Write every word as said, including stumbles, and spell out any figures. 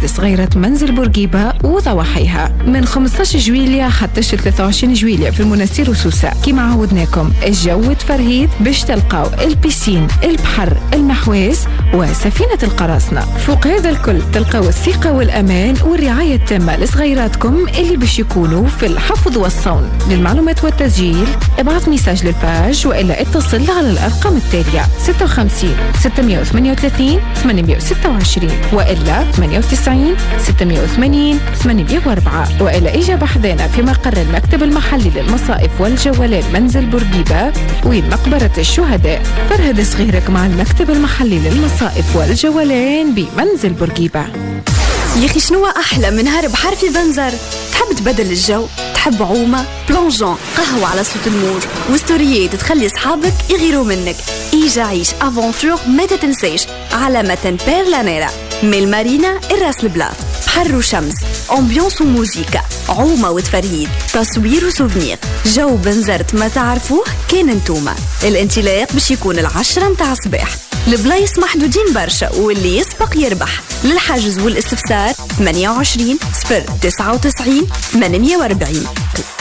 فرهد صغيرة منزل بورقيبة وضواحيها من خمسة عشر جويلية حتى ثلاثة وعشرين جويلية في المنستير وسوسة. كما عودناكم الجو تفرهيد باش تلقاو البيسين، البحر، المحواس وسفينة القراصنة. فوق هذا الكل تلقاو الثقة والأمان والرعاية التامة لصغيراتكم اللي باش يكونوا في الحفظ والصون. للمعلومات والتسجيل ابعث ميساج للباج وإلا اتصل على الأرقام التالية ستة وخمسين ستمائة وثمانية وثلاثين ثمانمائة وستة وعشرين وإلا ثمانية وتسعين ستمائة وثمانين ثمانمائة وأربعة وإلا إجابة حذانا في مقر المكتب المحلي للمصائف والجولات منزل بورقيبة وين مقبرة الشهداء. فرهد صغيرك مع المكتب المحلي للمصائف والجولان بمنزل بورقيبة. يا أخي شنو أحلى من هرب حر في بنزرت؟ تحب تبدل الجو؟ تحب عومة، بلونجون، قهوة على صوت الموج وستوريات تخلي أصحابك يغيروا منك. إيجا عيش أفونتور ما تتنسيش على متن بيرلانيرا من المارينا الراس البلاط. بحر وشمس، أمبيونس وموسيقى، عومة وتفرهيد، تصوير وسوفنير. جو بنزرت ما تعرفوه كان انتوما. الانطلاق باش يكون العشرة متاع الصباح. البلايص محدودين برشا واللي يسبق يربح. للحجز والاستفسار ثمانية وعشرين صفر تسعة وتسعين ثمانمائة وأربعين.